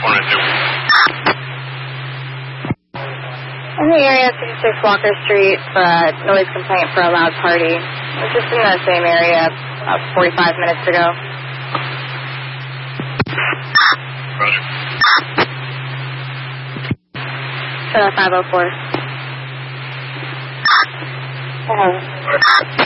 In the area, 56 Walker Street, noise complaint for a loud party. I was just in the same area about 45 minutes ago. Roger. 504.